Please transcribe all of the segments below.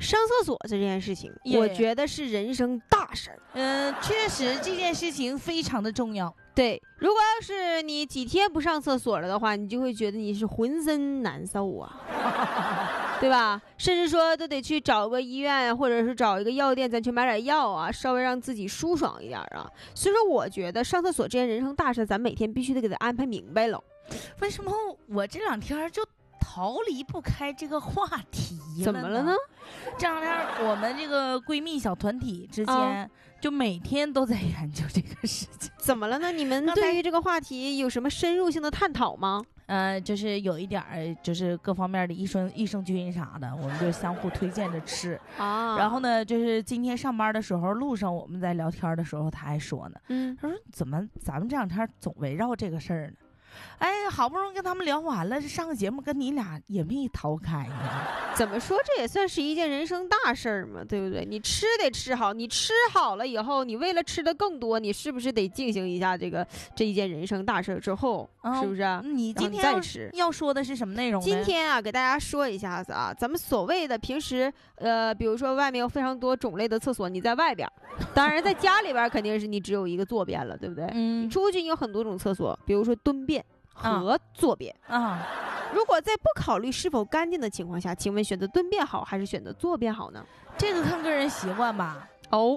上厕所这件事情，我觉得是人生大事儿。 确实这件事情非常的重要。 对，如果要是你几天不上厕所了的话，你就会觉得你是浑身难受啊，对吧？甚至说都得去找个医院，或者是找一个药店，咱去买点药啊，稍微让自己舒爽一点啊。所以说，我觉得上厕所这件人生大事，咱每天必须得给他安排明白了。 为什么我这两天就逃离不开这个话题了呢？ 怎么了呢？ 这两天我们这个闺蜜小团体之间，就每天都在研究这个事情。 怎么了呢？你们对于这个话题有什么深入性的探讨吗？ 就是有一点就是各方面的益生菌啥的，我们就相互推荐着吃啊。然后呢，就是今天上班的时候，路上我们在聊天的时候，他还说呢，他说怎么咱们这两天总围绕这个事儿呢？哎，好不容易跟他们聊完了，上个节目跟你俩也没逃开呢。 怎么说，这也算是一件人生大事儿嘛，对不对？你吃得吃好，你吃好了以后，你为了吃的更多，你是不是得进行一下这一件人生大事儿之后，是不是？ 你今天再吃要说的是什么内容呢？ 今天啊，给大家说一下子啊，咱们所谓的平时比如说外面有非常多种类的厕所，你在外边，当然在家里边肯定是你只有一个坐便了，对不对？你出去你有很多种厕所，比如说蹲便和坐便啊。如果在不考虑是否干净的情况下，请问选择蹲便好还是选择坐便好呢？ 这个看个人习惯吧。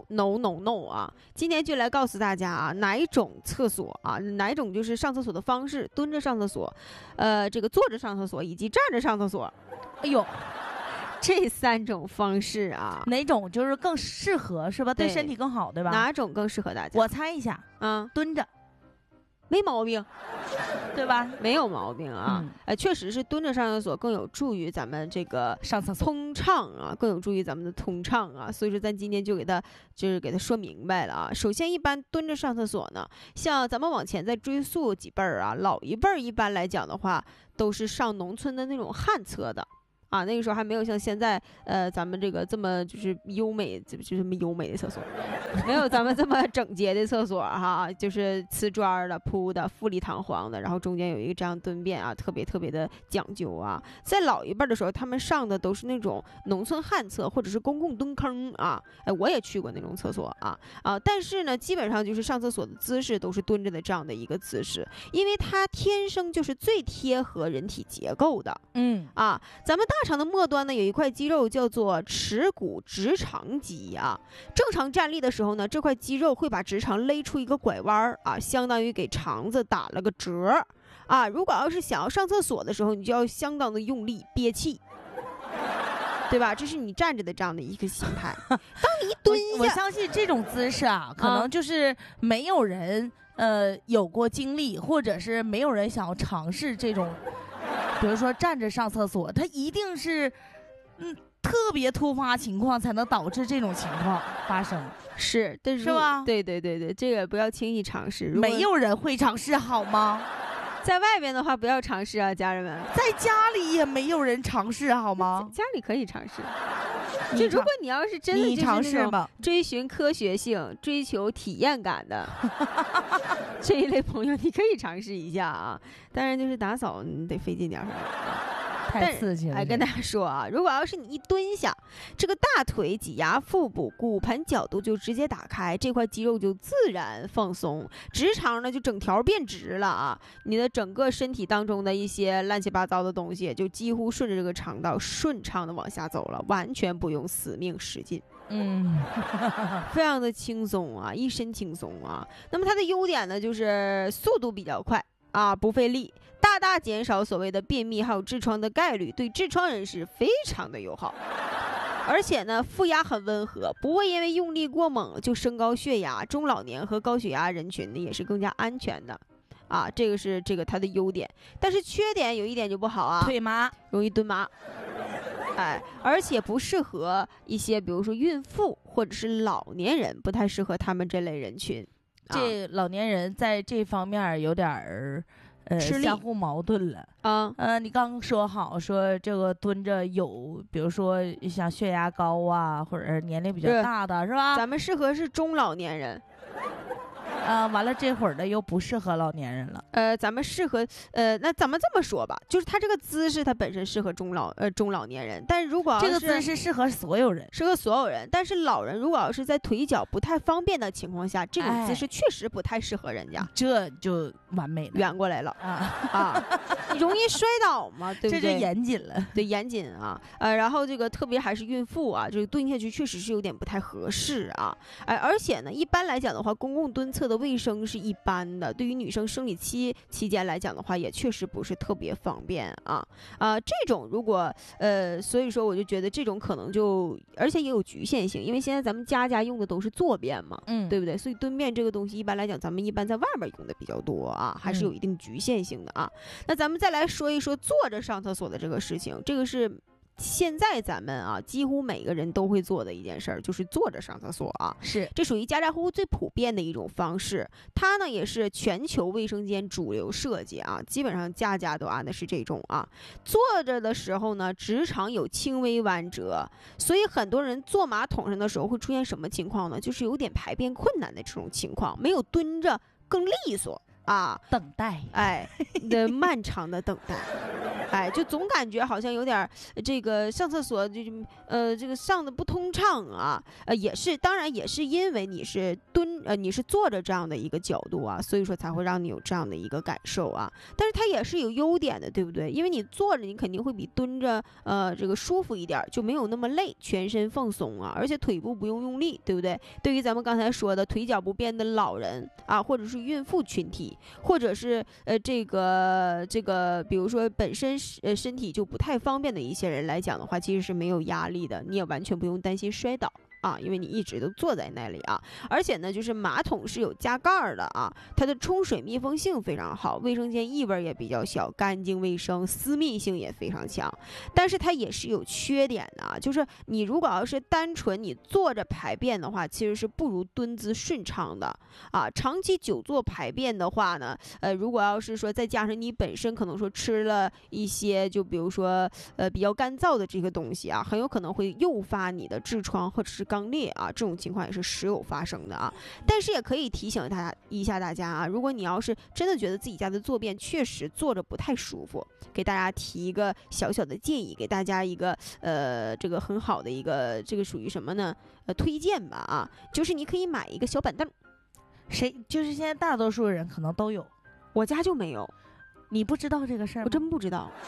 no 啊！今天就来告诉大家啊，哪一种厕所啊，哪一种就是上厕所的方式，蹲着上厕所，这个坐着上厕所以及站着上厕所。 哎呦， 这3种方式啊， 哪种就是更适合是吧？对身体更好，对吧？ 哪种更适合大家？ 我猜一下，蹲着。 没毛病， 对吧？ 没有毛病啊！确实是蹲着上厕所更有助于咱们这个上厕所通畅啊，更有助于咱们的通畅啊。所以说，咱今天就给他说明白了啊。首先，一般蹲着上厕所呢，像咱们往前再追溯几辈儿啊，老一辈儿一般来讲的话，都是上农村的那种旱厕的。啊，那个时候还没有像现在，咱们这个这么就是优美，就这么优美的厕所，没有咱们这么整洁的厕所哈，就是瓷砖的、铺的、富丽堂皇的，然后中间有一个这样蹲便啊，特别特别的讲究啊。在老一辈的时候，他们上的都是那种农村旱厕或者是公共蹲坑啊，我也去过那种厕所啊，但是呢，基本上就是上厕所的姿势都是蹲着的这样的一个姿势，因为它天生就是最贴合人体结构的，咱们大肠的末端呢有一块肌肉叫做耻骨直肠肌啊。正常站立的时候呢，这块肌肉会把直肠勒出一个拐弯啊，相当于给肠子打了个折啊。如果要是想要上厕所的时候，你就要相当的用力憋气，对吧？这是你站着的这样的一个形态。当你一蹲下， 我相信这种姿势啊，可能就是没有人有过经历，或者是没有人想要尝试这种。比如说站着上厕所，它一定是，特别突发情况才能导致这种情况发生。 是吧？对，这个不要轻易尝试。 没有人会尝试，好吗？ 在外边的话，不要尝试啊，家人们。 在家里也没有人尝试，好吗？ 家里可以尝试。就如果你要是真的就是那种追寻科学性、追求体验感的这一类朋友，你可以尝试一下啊。当然，就是打扫你得费劲点儿。 太刺激了！ 跟大家说啊，如果要是你一蹲下，这个大腿、挤压腹部、骨盆角度就直接打开，这块肌肉就自然放松，直肠呢就整条变直了啊！你的整个身体当中的一些乱七八糟的东西，就几乎顺着这个肠道顺畅的往下走了，完全不用死命使劲。非常的轻松啊，一身轻松啊。那么它的优点呢，就是速度比较快啊，不费力，大大减少所谓的便秘还有痔疮的概率，对痔疮人士非常的友好。而且呢，负压很温和，不会因为用力过猛就升高血压，中老年和高血压人群呢也是更加安全的啊。这个是它的优点，但是缺点有一点就不好啊， 腿麻， 容易蹲麻。而且不适合一些比如说孕妇或者是老年人，不太适合他们这类人群。 这老年人在这方面有点相互矛盾了啊。你刚说好说这个蹲着有，比如说像血压高啊，或者年龄比较大的是吧？ 咱们适合是中老年人。 完了这会儿的又不适合老年人了。 咱们适合那咱们这么说吧，就是他这个姿势它本身适合中老年人，但是如果这个姿势适合所有人， 但是老人如果要是在腿脚不太方便的情况下，这种姿势确实不太适合人家， 这就完美了， 圆过来了容易摔倒嘛，对不对？ 这就严谨了， 对，严谨啊，然后这个特别还是孕妇啊，这个蹲下去确实是有点不太合适啊，而且呢，一般来讲的话，公共蹲厕的卫生是一般的，对于女生生理期间来讲的话，也确实不是特别方便这种如果所以说我就觉得这种可能就，而且也有局限性，因为现在咱们家用的都是坐便嘛，对不对？所以蹲便这个东西一般来讲，咱们一般在外面用的比较多还是有一定局限性的那咱们再来说一说坐着上厕所的这个事情，这个是现在咱们几乎每个人都会做的一件事儿，就是坐着上厕所是， 这属于家家户户最普遍的一种方式。它呢也是全球卫生间主流设计基本上家家都按的是这种坐着的时候呢，直肠有轻微弯折，所以很多人坐马桶上的时候会出现什么情况呢？就是有点排便困难的这种情况，没有蹲着更利索等待的漫长的等待就总感觉好像有点这个上厕所就这个上的不通畅也是，当然也是因为你是你是坐着这样的一个角度所以说才会让你有这样的一个感受但是它也是有优点的，对不对？因为你坐着你肯定会比蹲着这个舒服一点，就没有那么累，全身放松而且腿部不用用力，对不对？对于咱们刚才说的腿脚不便的老人或者是孕妇群体，或者是这个比如说本身身体就不太方便的一些人来讲的话，其实是没有压力的，你也完全不用担心摔倒因为你一直都坐在那里而且呢，就是马桶是有加盖的它的冲水密封性非常好，卫生间异味也比较小，干净卫生，私密性也非常强。但是它也是有缺点的就是你如果要是单纯你坐着排便的话，其实是不如蹲姿顺畅的长期久坐排便的话呢，如果要是说再加上你本身可能说吃了一些就比如说比较干燥的这个东西很有可能会诱发你的痔疮或者是肛裂这种情况也是时有发生的但是也可以提醒一下大家如果你要是真的觉得自己家的坐便确实坐着不太舒服，给大家提一个小小的建议，给大家一个这个很好的一个这个属于什么呢推荐吧就是你可以买一个小板凳。 就是现在大多数人可能都有， 我家就没有。 你不知道这个事儿吗？ 我真不知道。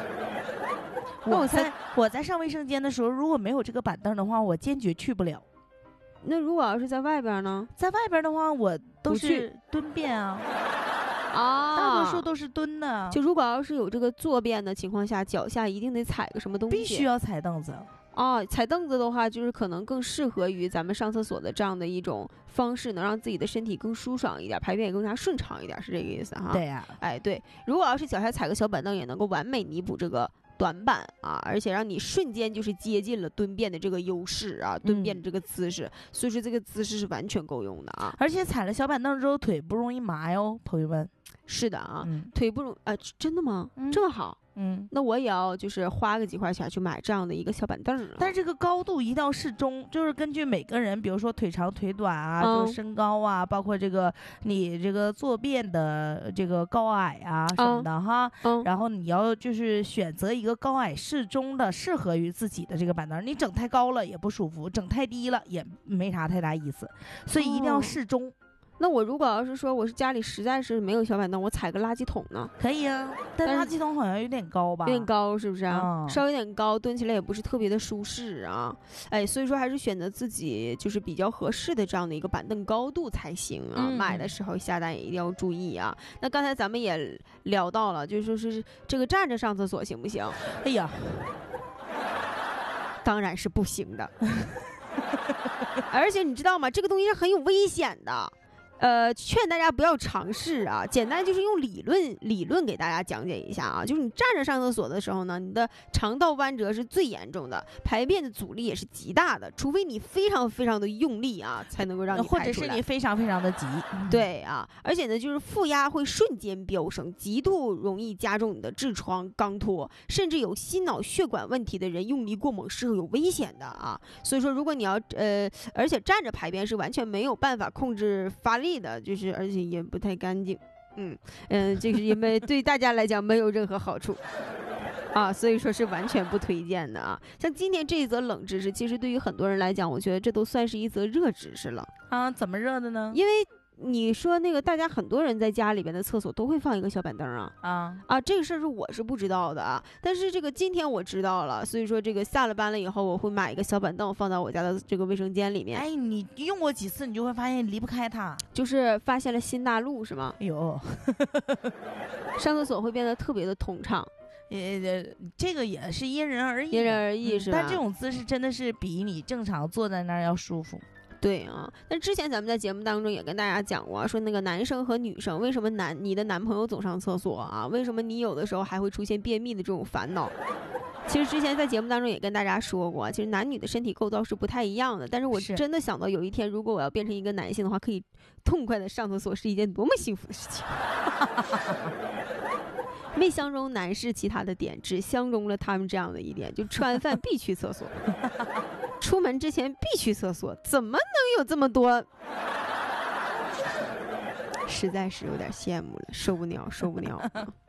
我在上卫生间的时候，如果没有这个板凳的话，我坚决去不了。 那如果要是在外边呢？ 在外边的话，我都是蹲便大多数都是蹲的。 就如果要是有这个坐便的情况下，脚下一定得踩个什么东西。 必须要踩凳子。 踩凳子的话，就是可能更适合于咱们上厕所的这样的一种方式，能让自己的身体更舒爽一点，排便也更加顺畅一点，是这个意思对呀。 对，如果要是脚下踩个小板凳，也能够完美弥补这个短板而且让你瞬间就是接近了蹲便的这个优势蹲便的这个姿势，所以说这个姿势是完全够用的而且踩了小板凳之后腿不容易麻哟，朋友们。 是的腿不容真的吗？这么好？那我也要就是花个几块钱去买这样的一个小板凳但是这个高度一定要适中，就是根据每个人，比如说腿长腿短就是身高包括这个你这个坐便的这个高矮什么的然后你要就是选择一个高矮适中的适合于自己的这个板凳，你整太高了也不舒服，整太低了也没啥太大意思，所以一定要适中。 那我如果要是说我是家里实在是没有小板凳，我踩个垃圾桶呢？ 可以但垃圾桶好像有点高吧？ 有点高是不是稍微有点高，蹲起来也不是特别的舒适所以说还是选择自己就是比较合适的这样的一个板凳高度才行买的时候下单也一定要注意那刚才咱们也聊到了，就是说是这个站着上厕所行不行？ 哎呀， 当然是不行的而且你知道吗？这个东西是很有危险的。劝大家不要尝试简单就是用理论给大家讲解一下就是你站着上厕所的时候呢，你的肠道弯折是最严重的，排便的阻力也是极大的，除非你非常非常的用力才能够让你排出来， 或者是你非常非常的急对而且呢就是负压会瞬间飙升，极度容易加重你的痔疮肛脱，甚至有心脑血管问题的人用力过猛是有危险的所以说如果你要而且站着排便是完全没有办法控制发力力的，就是而且也不太干净。这个因为对大家来讲没有任何好处。所以说是完全不推荐的啊。像今天这一则冷知识，其实对于很多人来讲，我觉得这都算是一则热知识了啊。怎么热的呢？ 因为你说那个大家很多人在家里边的厕所都会放一个小板凳这个事儿我是不知道的啊。但是这个今天我知道了，所以说这个下了班了以后，我会买一个小板凳放到我家的这个卫生间里面。 你用过几次，你就会发现离不开它， 就是发现了新大陆是吗？ 有， 上厕所会变得特别的通畅。 这个也是因人而异， 是吧？ 但这种姿势真的是比你正常坐在那儿要舒服。 对啊，但之前咱们在节目当中也跟大家讲过，说那个男生和女生为什么你的男朋友总上厕所啊？为什么你有的时候还会出现便秘的这种烦恼？其实之前在节目当中也跟大家说过，其实男女的身体构造是不太一样的。但是我真的想到有一天，如果我要变成一个男性的话，可以痛快的上厕所，是一件多么幸福的事情。没相中男士其他的点，只相中了他们这样的一点，就吃完饭必去厕所，出门之前必去厕所，怎么能有这么多？实在是有点羡慕了，受不了。